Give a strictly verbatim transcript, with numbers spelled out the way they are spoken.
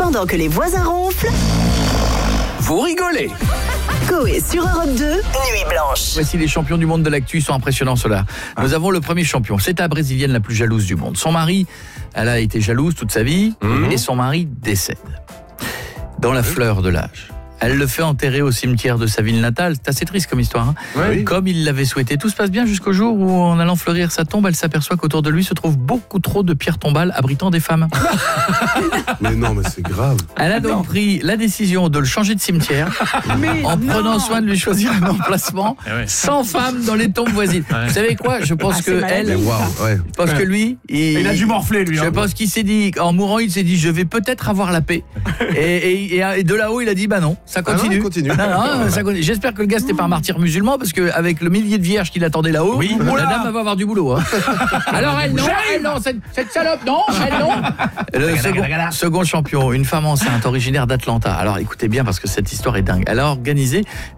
Pendant que les voisins ronflent, vous rigolez. Coé sur Europe deux, Nuit Blanche. Voici les champions du monde de l'actu, ils sont impressionnants ceux-là. Nous avons le premier champion, c'est la brésilienne la plus jalouse du monde. Son mari, elle a été jalouse toute sa vie, mmh. et son mari décède. Dans la fleur de l'âge. Elle le fait enterrer au cimetière de sa ville natale. C'est assez triste comme histoire. Hein oui. Comme il l'avait souhaité. Tout se passe bien jusqu'au jour où, en allant fleurir sa tombe, elle s'aperçoit qu'autour de lui se trouve beaucoup trop de pierres tombales abritant des femmes. Mais non, mais c'est grave. Elle a donc non. pris la décision de le changer de cimetière mais en non. prenant soin de lui choisir un emplacement ouais. sans femmes dans les tombes voisines. Ouais. Vous savez quoi ? Je pense ah, que elle, wow. ouais. je pense ouais. que lui, il, il a dû morfler lui. Je hein. pense qu'il s'est dit, en mourant, il s'est dit, je vais peut-être avoir la paix. et, et, et de là-haut, il a dit, bah non. Ça continue. Ah non, continue. Non, non, ça continue. J'espère que le gars c'était pas un martyr musulman parce qu'avec le millier de vierges qui l'attendait là-haut, oui, la dame va avoir du boulot. Hein. Alors elle non, elle non, cette, cette salope non, elle non. Le second, second champion, une femme enceinte originaire d'Atlanta. Alors écoutez bien parce que cette histoire est dingue. Elle a organisé